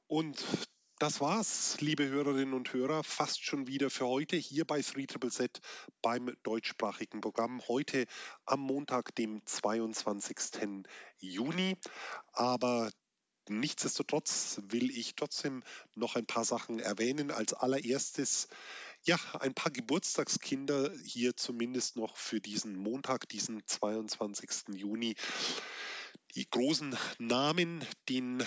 Und das war's, liebe Hörerinnen und Hörer, fast schon wieder für heute hier bei 3ZZZ beim deutschsprachigen Programm. Heute am Montag, dem 22. Juni. Aber nichtsdestotrotz will ich trotzdem noch ein paar Sachen erwähnen. Als allererstes, ja, ein paar Geburtstagskinder hier zumindest noch für diesen Montag, diesen 22. Juni. Die großen Namen, den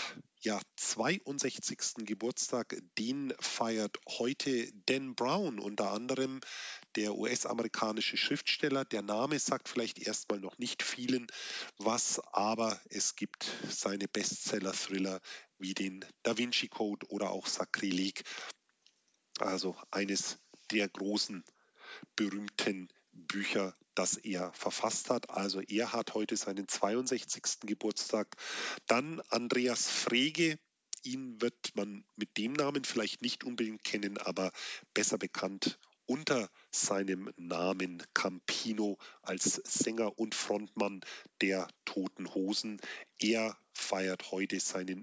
62. Geburtstag, den feiert heute Dan Brown, unter anderem der US-amerikanische Schriftsteller. Der Name sagt vielleicht erstmal noch nicht vielen was, aber es gibt seine Bestseller-Thriller wie den Da Vinci Code oder auch Sakrileg. Also eines der großen, berühmten Bücher, das er verfasst hat. Also er hat heute seinen 62. Geburtstag. Dann Andreas Frege. Ihn wird man mit dem Namen vielleicht nicht unbedingt kennen, aber besser bekannt unter seinem Namen Campino als Sänger und Frontmann der Toten Hosen. Er feiert heute seinen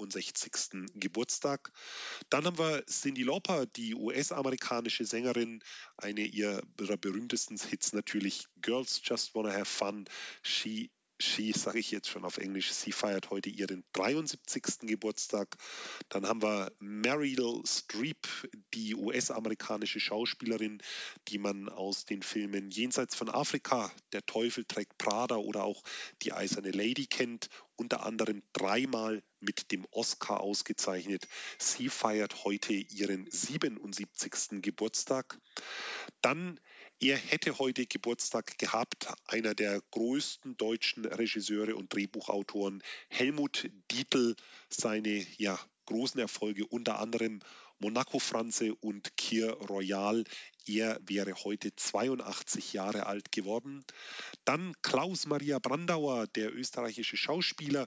64. Geburtstag. Dann haben wir Cyndi Lauper, die US-amerikanische Sängerin, eine ihrer berühmtesten Hits natürlich, Girls Just Wanna Have Fun. She sage ich jetzt schon auf Englisch, sie feiert heute ihren 73. Geburtstag. Dann haben wir Meryl Streep, die US-amerikanische Schauspielerin, die man aus den Filmen Jenseits von Afrika, Der Teufel trägt Prada oder auch Die Eiserne Lady kennt, unter anderem dreimal mit dem Oscar ausgezeichnet. Sie feiert heute ihren 77. Geburtstag. Dann, er hätte heute Geburtstag gehabt, einer der größten deutschen Regisseure und Drehbuchautoren, Helmut Dietl, seine großen Erfolge, unter anderem Monaco Franze und Kir Royal. Er wäre heute 82 Jahre alt geworden. Dann Klaus Maria Brandauer, der österreichische Schauspieler.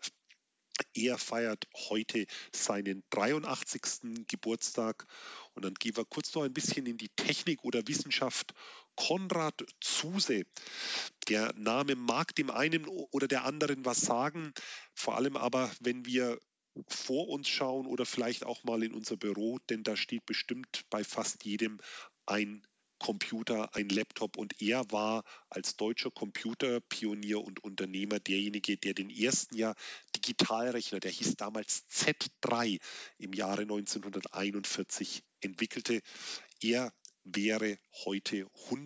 Er feiert heute seinen 83. Geburtstag. Und dann gehen wir kurz noch ein bisschen in die Technik oder Wissenschaft. Konrad Zuse. Der Name mag dem einen oder der anderen was sagen. Vor allem aber, wenn wir vor uns schauen oder vielleicht auch mal in unser Büro, denn da steht bestimmt bei fast jedem ein Computer, ein Laptop, und er war als deutscher Computerpionier und Unternehmer derjenige, der den ersten Digitalrechner, der hieß damals Z3, im Jahre 1941 entwickelte. Er wäre heute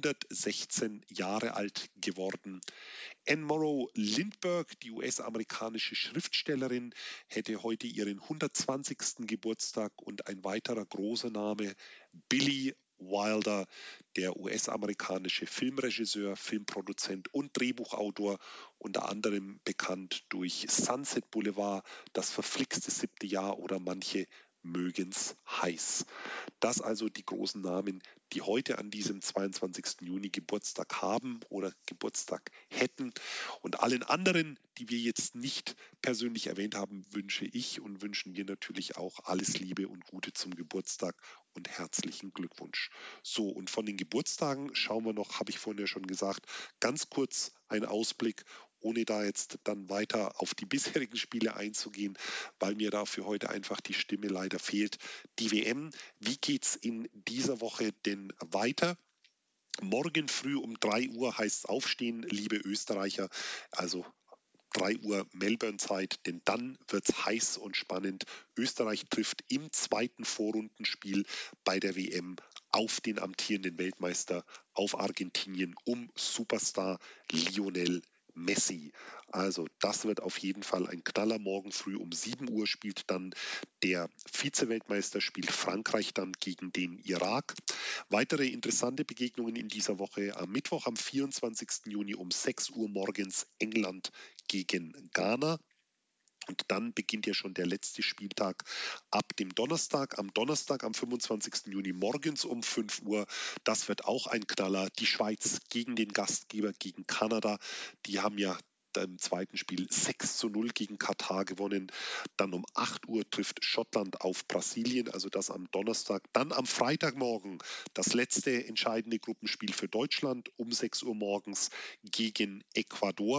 116 Jahre alt geworden. Anne Morrow Lindbergh, die US-amerikanische Schriftstellerin, hätte heute ihren 120. Geburtstag, und ein weiterer großer Name, Billy Wilder, der US-amerikanische Filmregisseur, Filmproduzent und Drehbuchautor, unter anderem bekannt durch Sunset Boulevard, Das verflixte 7. Jahr oder Manche mögen's heiß. Das also die großen Namen, die heute an diesem 22. Juni Geburtstag haben oder Geburtstag hätten. Und allen anderen, die wir jetzt nicht persönlich erwähnt haben, wünsche ich und wünschen wir natürlich auch alles Liebe und Gute zum Geburtstag und herzlichen Glückwunsch. So, und von den Geburtstagen schauen wir noch, habe ich vorhin ja schon gesagt, ganz kurz ein Ausblick, ohne da jetzt dann weiter auf die bisherigen Spiele einzugehen, weil mir da für heute einfach die Stimme leider fehlt. Die WM, wie geht's in dieser Woche denn weiter? Morgen früh um 3 Uhr heißt es aufstehen, liebe Österreicher, also 3 Uhr Melbourne-Zeit, denn dann wird es heiß und spannend. Österreich trifft im zweiten Vorrundenspiel bei der WM auf den amtierenden Weltmeister, auf Argentinien, um Superstar Lionel Messi. Also das wird auf jeden Fall ein Knaller. Morgen früh um 7 Uhr spielt dann der Vize-Weltmeister, spielt Frankreich dann gegen den Irak. Weitere interessante Begegnungen in dieser Woche: am Mittwoch, am 24. Juni um 6 Uhr morgens England gegen Ghana. Und dann beginnt ja schon der letzte Spieltag ab dem Donnerstag. Am Donnerstag, am 25. Juni morgens um 5 Uhr. Das wird auch ein Knaller. Die Schweiz gegen den Gastgeber, gegen Kanada. Die haben ja im zweiten Spiel 6:0 gegen Katar gewonnen. Dann um 8 Uhr trifft Schottland auf Brasilien, also das am Donnerstag. Dann am Freitagmorgen das letzte entscheidende Gruppenspiel für Deutschland um 6 Uhr morgens gegen Ecuador.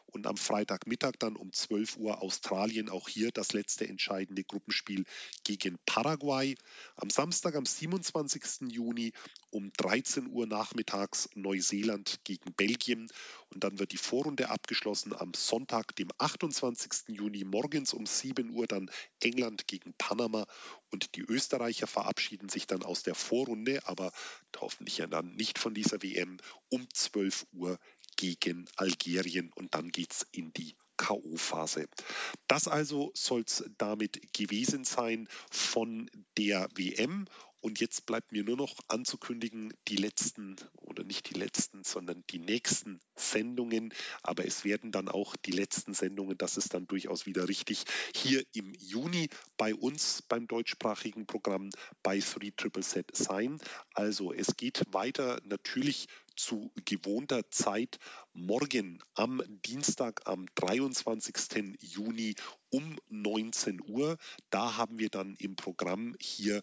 und am Freitagmittag dann um 12 Uhr Australien, auch hier das letzte entscheidende Gruppenspiel gegen Paraguay. Am Samstag, am 27. Juni um 13 Uhr nachmittags Neuseeland gegen Belgien und dann wird die Vorrunde abgeschlossen am Sonntag, dem 28. Juni morgens um 7 Uhr dann England gegen Panama und die Österreicher verabschieden sich dann aus der Vorrunde, aber hoffentlich ja dann nicht von dieser WM um 12 Uhr gegen Algerien und dann geht es in die K.O.-Phase. Das also soll es damit gewesen sein von der WM. Und jetzt bleibt mir nur noch anzukündigen, die letzten, oder nicht die letzten, sondern die nächsten Sendungen. Aber es werden dann auch die letzten Sendungen, das ist dann durchaus wieder richtig, hier im Juni bei uns beim deutschsprachigen Programm bei 3ZZZ sein. Also es geht weiter natürlich zu gewohnter Zeit morgen am Dienstag, am 23. Juni um 19 Uhr. Da haben wir dann im Programm hier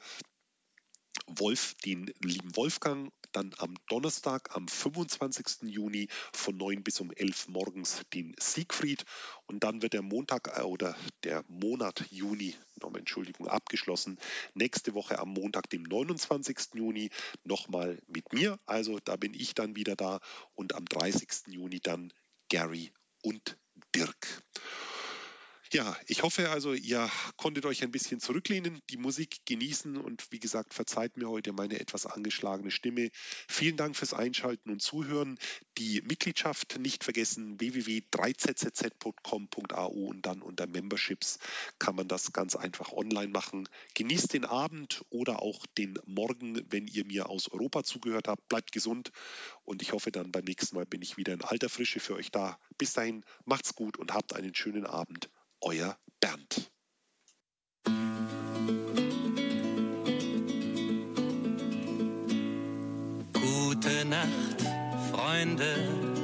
den lieben Wolfgang, dann am Donnerstag, am 25. Juni von 9 bis um 11 morgens den Siegfried und dann wird der Montag oder der Monat Juni, abgeschlossen. Nächste Woche am Montag, dem 29. Juni, nochmal mit mir. Also da bin ich dann wieder da und am 30. Juni dann Gary und Dirk. Ja, ich hoffe also, ihr konntet euch ein bisschen zurücklehnen, die Musik genießen und wie gesagt, verzeiht mir heute meine etwas angeschlagene Stimme. Vielen Dank fürs Einschalten und Zuhören. Die Mitgliedschaft nicht vergessen, www.3zzz.com.au und dann unter Memberships kann man das ganz einfach online machen. Genießt den Abend oder auch den Morgen, wenn ihr mir aus Europa zugehört habt. Bleibt gesund und ich hoffe dann beim nächsten Mal bin ich wieder in alter Frische für euch da. Bis dahin, macht's gut und habt einen schönen Abend. Euer Bernd. Gute Nacht, Freunde.